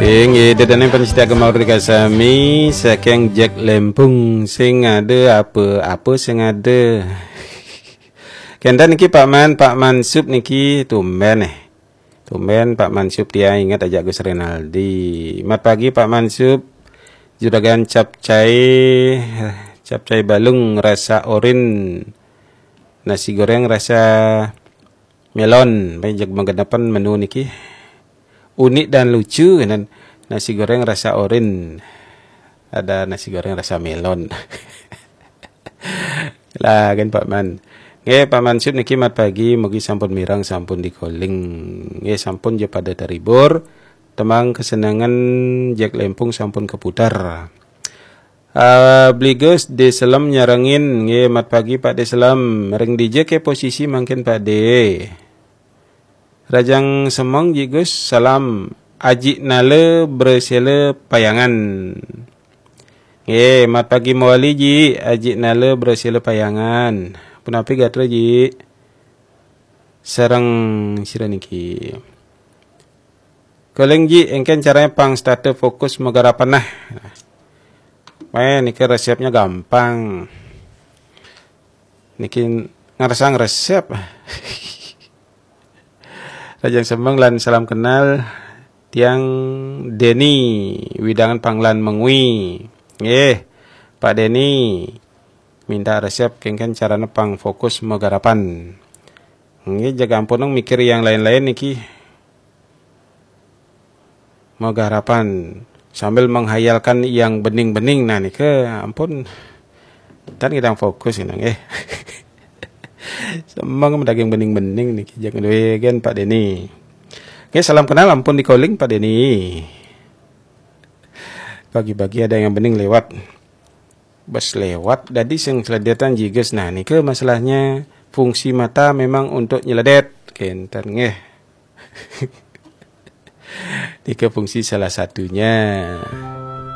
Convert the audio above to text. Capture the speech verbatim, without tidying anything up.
Tinggi dedane pencinta kemau kasami saking Jack Lempung sing ada apa-apa sing ada. Kendan niki Pak Man, Pak Mansub niki tumben eh. Tumben Pak Mansub dia ingat aja Gus Renaldi. Mat pagi Pak Mansub. Juragan capcay capcay balung rasa orin. Nasi goreng rasa melon. Banyak menggenapan menu niki. Unik dan lucu dan nasi goreng rasa orin, ada nasi goreng rasa melon. Lah kan Pak Man. Nggih Pak Mansub niki mat pagi mugi sampun mirang sampun dikoling. Nggih sampun je pada teribur. Temang kesenangan Jack Lempung sampun keputar. Uh, Bligos Deselam nyarengin nggih mat pagi Pak Deselam ring D J ke posisi mungkin Pak D. Rajang semong jigus salam aji nale bersele payangan. Ye mat pagi mawali ji aji nale bersele payangan. Punapi gatra ji sarang sira niki. Koleng ji engken caranya pang start fokus megarapan nah. Main niki resepnya gampang. Niki ngerasa resep. Rajang semeng lan salam kenal tiang Deni widangan panglan mengwi. Nggih, Pak Deni minta resep kengken carana pang fokus megarapan. Nggih, jaga ampunung mikir yang lain-lain niki. Megarapan sambil menghayalkan yang bening-bening nah niki ampun. Tan kita fokus ini nggih. Semang daging bening-bening nih jangan duwe gen Pak Deni. Oke, salam kenal ampun di calling Pak Deni. Bagi-bagi ada yang bening lewat. Bas lewat jadi sing seledetan jiges. Nah, nih ke masalahnya fungsi mata memang untuk nyeledet. Kenten nggih. Nih ke fungsi salah satunya.